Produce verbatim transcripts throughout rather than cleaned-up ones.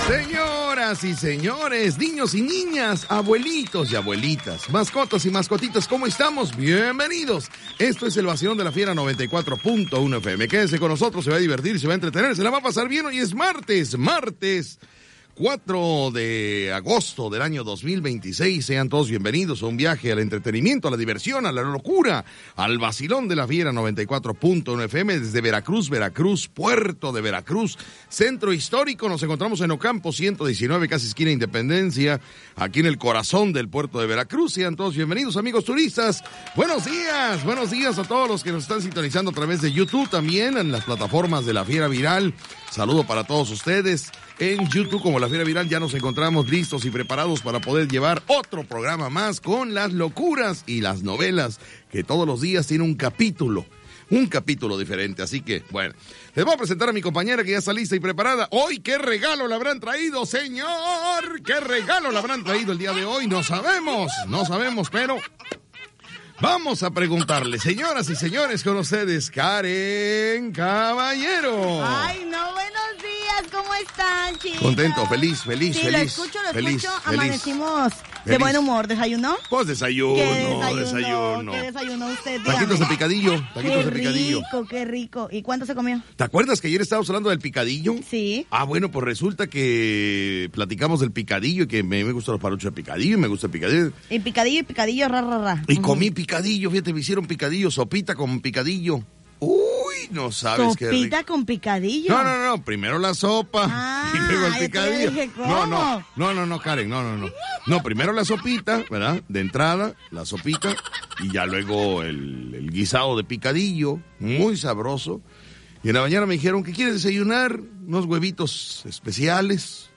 Señoras y señores, niños y niñas, abuelitos y abuelitas, mascotas y mascotitas, ¿cómo estamos? Bienvenidos. Esto es el Vacilón de la Fiera noventa y cuatro punto uno F M. Quédense con nosotros, se va a divertir, se va a entretener, se la va a pasar bien. Hoy es martes, martes cuatro de agosto del año dos mil veintiséis. Sean todos bienvenidos a un viaje al entretenimiento, a la diversión, a la locura, al Vacilón de la Fiera noventa y cuatro punto uno F M desde Veracruz, Veracruz, Puerto de Veracruz, Centro Histórico. Nos encontramos en Ocampo ciento diecinueve, casi esquina Independencia, aquí en el corazón del puerto de Veracruz. Sean todos bienvenidos, amigos turistas. Buenos días, buenos días a todos los que nos están sintonizando a través de YouTube, también en las plataformas de la Fiera Viral. Saludo para todos ustedes. En YouTube, como la Fiera Viral, ya nos encontramos listos y preparados para poder llevar otro programa más con las locuras y las novelas, que todos los días tiene un capítulo, un capítulo diferente. Así que, bueno, les voy a presentar a mi compañera que ya está lista y preparada. Hoy, ¿qué regalo le habrán traído, señor? ¿Qué regalo le habrán traído el día de hoy? No sabemos, no sabemos, pero vamos a preguntarle. Señoras y señores, con ustedes, Karen Caballero. Ay, no, buenos días. ¿Cómo están, chicos? Contento, feliz, feliz, sí, feliz. lo escucho, lo feliz, escucho. feliz, Amanecimos feliz. De buen humor. ¿Desayunó? Pues desayuno, ¿Qué desayuno? desayuno. ¿Qué desayunó usted? Taquitos Dígame. de picadillo, taquitos Qué de picadillo. rico, qué rico. ¿Y cuánto se comió? ¿Te acuerdas que ayer estábamos hablando del picadillo? Sí. Ah, bueno, pues resulta que platicamos del picadillo y que me, me gustan los paruchos de picadillo y me gusta el picadillo. Y picadillo y picadillo, ra, ra, ra. Y Ujú. comí picadillo, fíjate, me hicieron picadillo, sopita con picadillo. Uy, no sabes qué rico. ¿Sopita con picadillo? No, no, no, primero la sopa Ah, y luego el yo te picadillo. dije, ¿cómo? No, no, no, no, no, Karen, no, no, no. No, primero la sopita, ¿verdad? De entrada, la sopita y ya luego el, el guisado de picadillo, muy sabroso. Y en la mañana me dijeron, ¿qué quieres desayunar? Unos huevitos especiales,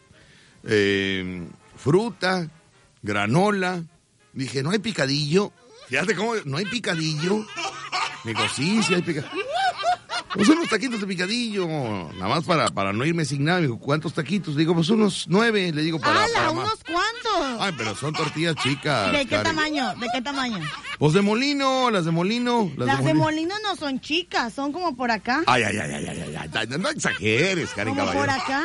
eh, fruta, granola. Dije, ¿no hay picadillo? Fíjate cómo, ¿no hay picadillo? Me dijo, sí, sí hay picadillo. Pues unos taquitos de picadillo, nada más para, para no irme sin nada. Me dijo, ¿cuántos taquitos? Le digo, pues unos nueve, le digo, para, ¡Hala, para unos más. cuantos! Ay, pero son tortillas chicas. ¿De qué Karen. tamaño? ¿De qué tamaño? Pues de molino, las de molino. Las, Las de de molino. molino no son chicas, son como por acá. Ay, ay, ay, ay, ay, ay, ay, no, no exageres, Karen Como Caballero. por acá.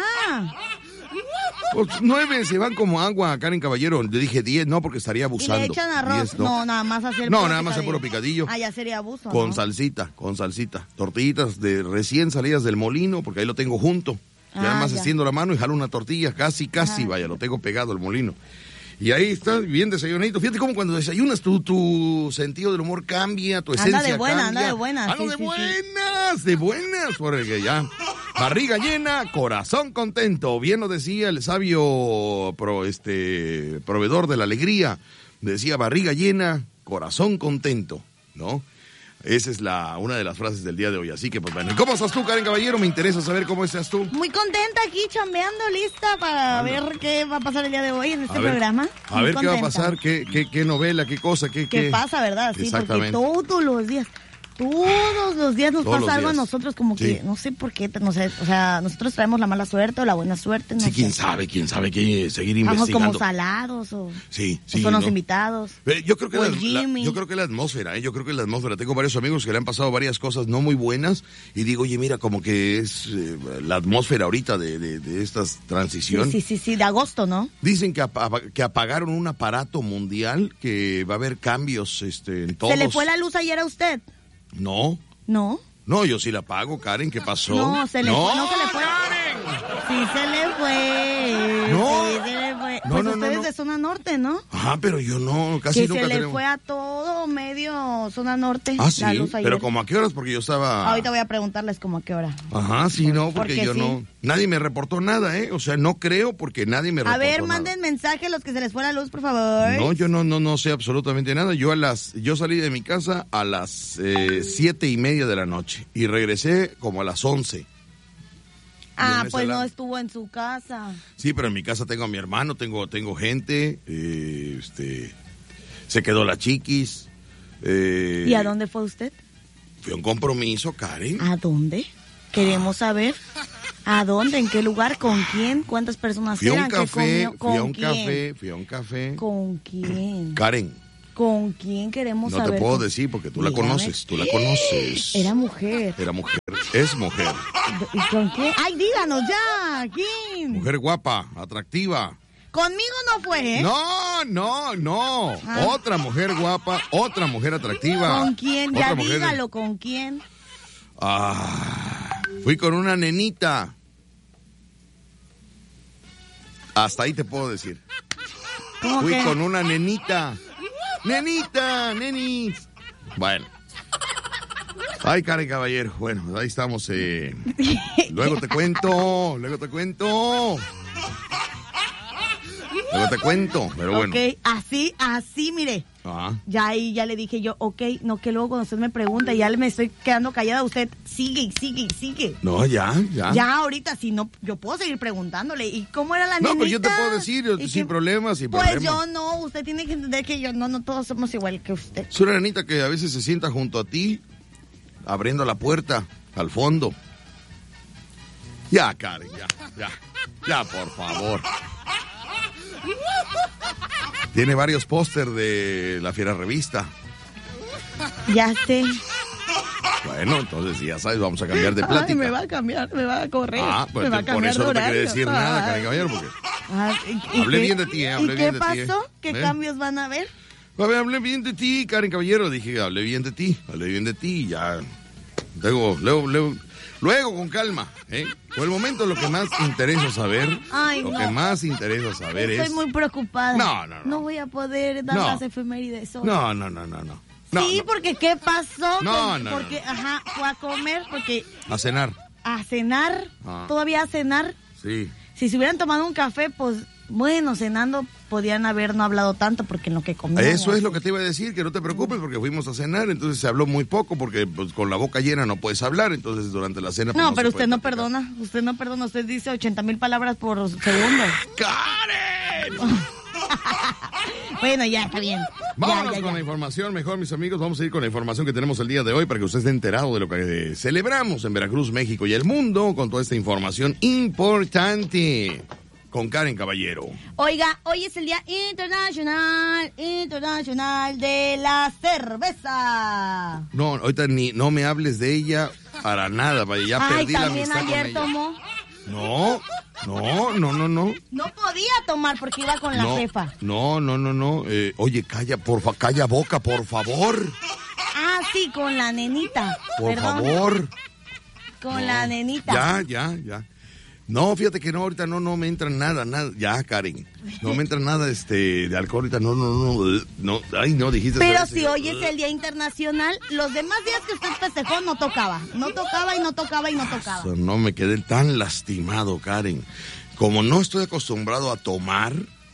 Pues nueve se van como agua, Karen Caballero. Le dije diez, no, porque estaría ¿Y abusando. le echan arroz? diez, no. nada más hacer No, puro nada más el puro picadillo. picadillo. Ah, ya sería abuso, Con ¿no? salsita, con salsita. Tortillitas de recién salidas del molino, porque ahí lo tengo junto. Y Ah, además ya. extiendo la mano y jalo una tortilla, casi, casi, Ah, vaya, ya. lo tengo pegado al molino. Y ahí está, bien desayunadito. Fíjate cómo cuando desayunas tu, tu sentido del humor cambia, tu Anda esencia de buena, cambia. anda de buena, Ando sí, de sí, sí. buenas, de buenas, porque ya. Barriga llena, corazón contento. Bien lo decía el sabio pro, este, proveedor de la alegría. Decía, barriga llena, corazón contento, ¿no? Esa es la una de las frases del día de hoy. Así que, pues bueno. ¿Cómo estás tú, Karen Caballero? Me interesa saber cómo estás tú. Muy contenta aquí, chambeando, lista para Anda. ver qué va a pasar el día de hoy en este A ver, programa. A Muy ver qué va a contenta. pasar, qué, qué, qué novela, qué cosa, qué... ¿Qué pasa, verdad? Sí, porque Exactamente. todos los días, todos los días nos Todos pasa los algo a días. nosotros como que, Sí. no sé por qué, no sé, o sea, nosotros traemos la mala suerte o la buena suerte, no Sí, sé. quién sabe, quién sabe, que seguir Vamos como investigando. salados o, Sí, o sí, son los ¿no? invitados. Eh, Yo creo que O la, el la- Jimmy. yo creo que la atmósfera, ¿eh? yo creo que la atmósfera. Tengo varios amigos que le han pasado varias cosas no muy buenas y digo, oye, mira, como que es eh, la atmósfera ahorita de, de, de esta Sí, transición. sí, sí, sí, de agosto, ¿no? Dicen que, apa- que apagaron un aparato mundial, que va a haber cambios este, en todos. ¿Se le fue la luz ayer a usted? No, No. no, yo sí la pago, Karen, ¿qué pasó? No, se le no, fue, no se le fue. Sí se le fue. No. Sí se le fue. No, Pues no, no, ustedes no. de zona norte, ¿no? Ajá, pero yo no, casi Que nunca se le tenemos. fue a todo medio zona norte. Ah, sí, la luz ayer. pero como a qué horas, porque yo estaba... Ahorita voy a preguntarles como a qué hora. Ajá, sí, no, porque, Porque yo sí. no... Nadie me reportó nada, ¿eh? O sea, no creo porque nadie me A reportó ver, nada. manden mensaje los que se les fue la luz, por favor. No, yo no, no, no sé absolutamente nada. Yo a las, yo salí de mi casa a las eh, siete y media de la noche y regresé como a las once. Ah, en ese pues no lado. estuvo en su casa. Sí, pero en mi casa tengo a mi hermano, tengo, tengo gente, eh, este, se quedó la chiquis. Eh, ¿Y a dónde fue usted? Fui a un compromiso, Karen. ¿A dónde? Queremos saber. ¿A dónde? ¿En qué lugar? ¿Con quién? ¿Cuántas personas Fui a un eran? ¿Qué café, comió? fui a ¿Con un quién? café, fui a un café. ¿Con quién? Karen, ¿Con quién queremos No saber? te puedo decir porque tú la Dígame. conoces, tú la conoces. Era mujer. Era mujer, es mujer. ¿Y con quién? ¡Ay, díganos ya! ¿Quién? Mujer guapa, atractiva. Conmigo no fue, ¿eh? No, no, no. Ah. Otra mujer guapa, otra mujer atractiva. ¿Con quién? Otra Ya mujer- dígalo, ¿con quién? Ah, fui con una nenita. Hasta ahí te puedo decir. ¿Cómo Fui que? con una nenita. Nenita, nenis. Bueno. Ay, Karen Caballero. Bueno, ahí estamos. Eh. Luego te cuento, luego te cuento. Luego te cuento, pero bueno. Ok, así, así, mire. Ajá. Ya ahí ya le dije yo, ok, no, que luego cuando usted me pregunta, ya le me estoy quedando callada, usted sigue y sigue y sigue. No, ya, ya. Ya ahorita, si no, yo puedo seguir preguntándole. ¿Y cómo era la No, nenita? pero yo te puedo decir, yo- ¿Y sin qué- problema, sin Pues problema. yo no, usted tiene que entender que yo no, no todos somos igual que usted. Es una nenita que a veces se sienta junto a ti, abriendo la puerta al fondo. Ya, Karen, ya, ya, ya, por favor. Tiene varios pósters de la Fiera Revista. Ya sé. Bueno, entonces ya sabes, vamos a cambiar de plática. Ay, me va a cambiar, me va a correr. Ah, pues me va a por cambiar eso de no te horario. quería decir nada, Ay. Karen Caballero, porque... Ah, ¿y- y Hablé qué- bien de ti, eh, hablé ¿Y bien qué de ti, eh. pasó? ¿Qué ¿Eh? cambios van a haber? A ver, hablé bien de ti, Karen Caballero. Dije, hablé bien de ti, hablé bien de ti y ya. Luego, luego, luego, luego con calma, ¿eh? Por el momento lo que más interesa saber, Ay, lo no. que más interesa saber Estoy es... muy preocupada. No, no, no. No voy a poder dar No. las efemérides hoy. No, no, no, no, no. No, sí, no. porque ¿qué pasó? No, Con- no, porque, no. ajá, fue a comer, porque A cenar, a cenar, Ah. todavía a cenar. sí. Si se hubieran tomado un café, pues, bueno, cenando, podían haber no hablado tanto, porque en lo que comían. Eso es lo que te iba a decir, que no te preocupes porque fuimos a cenar, entonces se habló muy poco porque pues, con la boca llena no puedes hablar, entonces durante la cena... pues, No, se pero puede usted no platicar. perdona, usted no perdona, usted dice ochenta mil palabras por segundo. ¡Karen! Bueno, ya, está bien. Vámonos ya, ya, con ya. la información, mejor mis amigos, vamos a ir con la información que tenemos el día de hoy para que usted esté enterado de lo que eh, celebramos en Veracruz, México y el mundo con toda esta información importante con Karen Caballero. Oiga, hoy es el Día Internacional, Internacional de la Cerveza. No, ahorita ni no me hables de ella para nada, vaya, ya Ay, perdí la también amistad con ayer ella. tomó. No, no, no, no, no. No podía tomar porque iba con la no, jefa. No, no, no, no. Eh, oye, calla, por fa calla boca, por favor. Ah, sí, con la nenita. Por Perdón, favor. Con No. la nenita. Ya, ya, ya. No, fíjate que no, ahorita no, no me entra nada, nada. Ya, Karen. No me entra nada este de alcohol ahorita. No, no, no. No, ay, no, dijiste. Pero ¿sabes? si hoy es el Día Internacional, los demás días que usted festejó no tocaba. No tocaba y no tocaba y no tocaba. No me quedé tan lastimado, Karen. Como no estoy acostumbrado a tomar,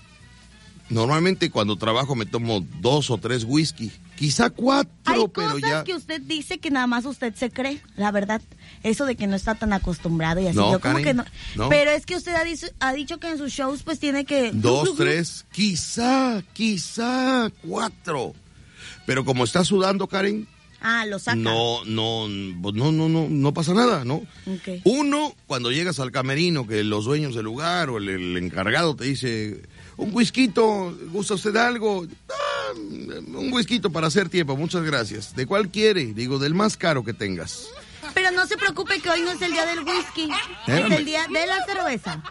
normalmente cuando trabajo me tomo dos o tres whisky. Quizá cuatro, Hay pero cosas ya. que usted dice que nada más usted se cree, la verdad. Eso de que no está tan acostumbrado y así. No, Yo como Karen, que no. no. Pero es que usted ha dicho, ha dicho que en sus shows pues tiene que... Dos, tres, quizá, quizá cuatro. Pero como está sudando, Karen, Ah, lo saca. no, no, pues no, no, no, no pasa nada, ¿no? Ok. Uno, cuando llegas al camerino, que los dueños del lugar o el, el encargado te dice, un whisky, ¿gusta usted algo? Ah, un whisky para hacer tiempo, muchas gracias. ¿De cuál quiere? Digo, del más caro que tengas. Pero no se preocupe que hoy no es el día del whisky. Espérame. Es el día de la cerveza.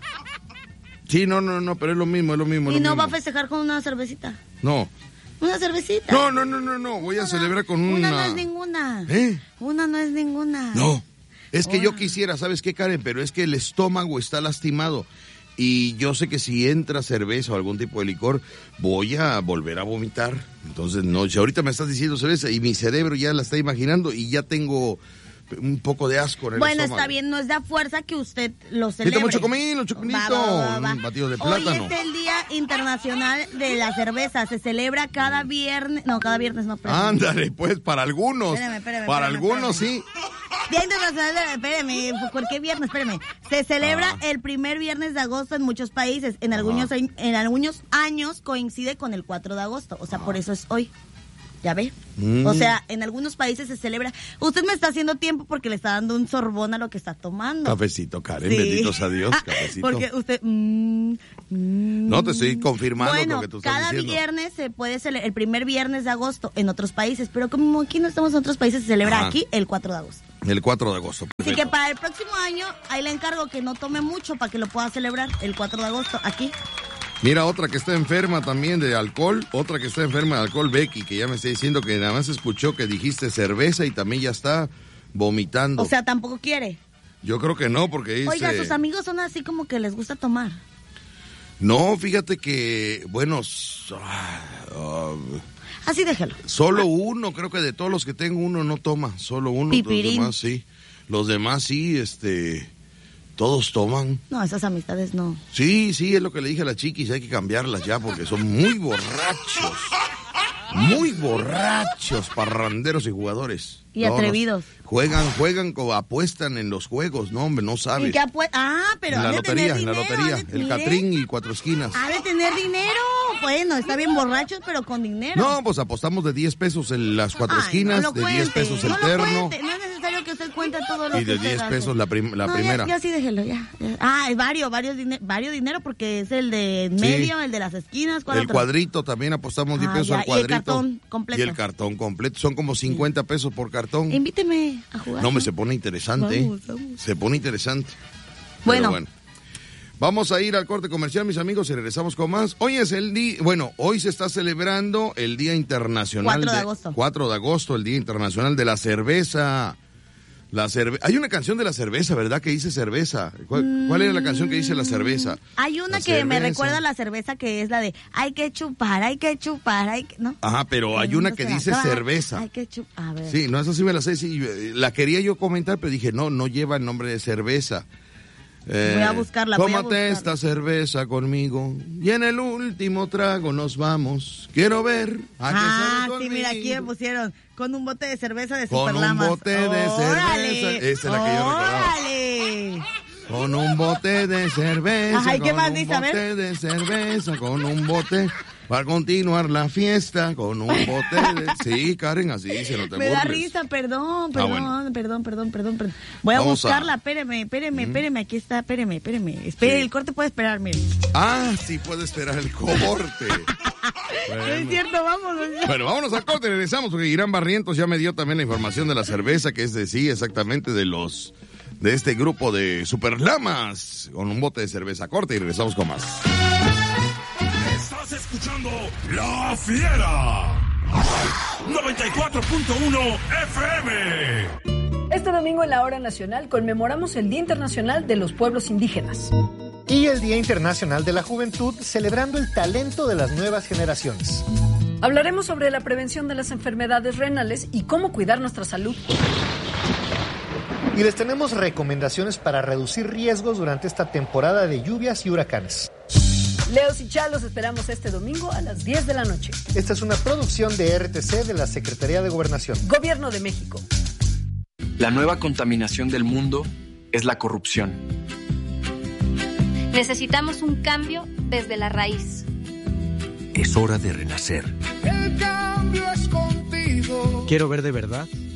Sí, no, no, no, pero es lo mismo, es lo mismo. es Y lo no va a mismo. festejar con una cervecita. No, Una cervecita. no, no, no, no, no, voy a celebrar con una... Una no es ninguna. ¿Eh? Una no es ninguna. No, es que yo Ahora. quisiera, ¿sabes qué, Karen? Pero es que el estómago está lastimado. Y yo sé que si entra cerveza o algún tipo de licor, voy a volver a vomitar. Entonces, no, si ahorita me estás diciendo cerveza y mi cerebro ya la está imaginando y ya tengo un poco de asco en el Bueno, estómago. está bien, no es de fuerza que usted lo Sí, celebre. tomo chocomil, un chocomilito, Va, va, va, va. un batido de Hoy plátano. es el Día Internacional de la Cerveza. Se celebra cada viernes. No, cada viernes no. perdón. Ándale, pues, para algunos. Espérame, espérame, para espérame, algunos, espérame. sí. Día Internacional de... Espérame, ¿por qué viernes? Espérame. Se celebra Ah. el primer viernes de agosto en muchos países. En algunos, en algunos años coincide con el cuatro de agosto. O sea, por eso es hoy. ¿Ya ve? Mm. O sea, en algunos países se celebra. Usted me está haciendo tiempo porque le está dando un sorbón a lo que está tomando. Cafecito, Karen, Sí. benditos a Dios, cafecito. Porque usted... mm, mm. No, te estoy confirmando Bueno, lo que tú estás cada diciendo. viernes se puede celebrar, el primer viernes de agosto en otros países, pero como aquí no estamos en otros países, se celebra Ajá. aquí el cuatro de agosto. El cuatro de agosto. Así Perfecto. que para el próximo año, ahí le encargo que no tome mucho para que lo pueda celebrar el cuatro de agosto aquí. Mira, otra que está enferma también de alcohol, otra que está enferma de alcohol, Becky, que ya me está diciendo que nada más escuchó que dijiste cerveza y también ya está vomitando. O sea, tampoco quiere. Yo creo que no, porque dice... Oiga, sus amigos son así como que les gusta tomar. No, fíjate que, bueno, s- ah, ah, Así déjelo. solo uno, creo que de todos los que tengo, uno no toma, solo uno, Pipirín. los demás sí. Los demás sí, este, todos toman. No, esas amistades no. Sí, sí, es lo que le dije a la chiquis, hay que cambiarlas ya porque son muy borrachos. Muy borrachos, parranderos y jugadores. Y No, no, atrevidos. juegan, juegan, co- apuestan en los juegos, no, hombre, no ¿Y sabes. qué apue- Ah, pero En la ha de lotería, tener en la dinero, lotería, ha de- el mire, Catrín y Cuatro Esquinas. Ha de tener dinero. Bueno, está bien borrachos, pero con dinero. No, pues apostamos de diez pesos en las Cuatro Ay, Esquinas, no lo de diez cuente, pesos el no lo terno cuente, no es necesario que usted cuente todo lo y que de usted diez hace. pesos la, prim- la No, primera. Ya, ya sí, déjelo, ya. ya. Ah, es varios, varios, dine- varios dinero porque es el de en Sí. medio, el de las esquinas. ¿Cuál El otro? cuadrito también apostamos diez Ah, pesos ya, al y el cuadrito. cartón completo. Y el cartón completo. Son como cincuenta pesos por cartón. Invíteme a jugar. No, me se pone interesante. Vamos, ¿eh? vamos. Se pone interesante. Bueno. Pero bueno. Vamos a ir al corte comercial, mis amigos, y regresamos con más. Hoy es el día, bueno, hoy se está celebrando el Día Internacional. cuatro de agosto. cuatro de agosto, el Día Internacional de la Cerveza. La cerve Hay una canción de la cerveza, ¿verdad? Que dice cerveza. ¿Cuál, cuál era la canción que dice la cerveza? Hay una La que me cerveza. recuerda a la cerveza que es la de hay que chupar, hay que chupar, hay que... ¿no? Ajá, pero hay una que dice Ah, cerveza. Hay que chupar, a ver. Sí, no, esa sí me la sé, sí, eh, la quería yo comentar, pero dije, no, no lleva el nombre de cerveza. Eh, Voy a buscarla, voy a Tómate buscarla. esta cerveza conmigo y en el último trago nos vamos. Quiero ver a qué Ah, sabe tu sí, mira, aquí me amigo. pusieron con un bote de cerveza de Con un Superlamas. bote de ¡Órale! cerveza. Esa es la que yo recordaba. ¡Órale! Con un bote de cerveza. Ajá, ¿y qué con más un dice? A ver. bote de cerveza, con un bote para continuar la fiesta, con un bote de... Sí, Karen, así dice, no te Me da burles. risa, perdón, Ah, perdón, bueno. perdón, perdón, perdón, perdón. Voy a Vamos a- buscarla, espéreme, espéreme, espéreme, aquí está, espéreme, espéreme. Espere, Sí. el corte puede esperar, mire. Ah, sí puede esperar el corte. No es cierto, vamos. Bueno, vámonos al corte, regresamos porque Irán Barrientos ya me dio también la información de la cerveza, que es de sí, exactamente de los de este grupo de Superlamas con un bote de cerveza. Corte y regresamos con más. Estás escuchando La Fiera. noventa y cuatro punto uno F M. Este domingo en la Hora Nacional conmemoramos el Día Internacional de los Pueblos Indígenas. Y el Día Internacional de la Juventud, celebrando el talento de las nuevas generaciones. Hablaremos sobre la prevención de las enfermedades renales y cómo cuidar nuestra salud. Y les tenemos recomendaciones para reducir riesgos durante esta temporada de lluvias y huracanes. Leos y Chalos esperamos este domingo a las diez de la noche. Esta es una producción de R T C de la Secretaría de Gobernación. Gobierno de México. La nueva contaminación del mundo es la corrupción. Necesitamos un cambio desde la raíz. Es hora de renacer. El cambio es contigo. Quiero ver de verdad